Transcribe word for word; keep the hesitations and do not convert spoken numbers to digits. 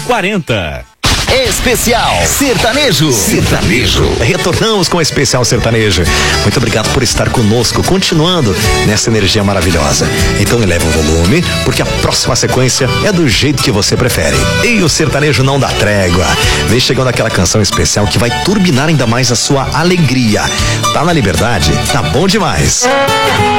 quarenta. Especial Sertanejo. Sertanejo. Retornamos com o Especial Sertanejo. Muito obrigado por estar conosco, continuando nessa energia maravilhosa. Então eleva o volume, porque a próxima sequência é do jeito que você prefere. E o sertanejo não dá trégua. Vem chegando aquela canção especial que vai turbinar ainda mais a sua alegria. Tá na Liberdade? Tá bom demais.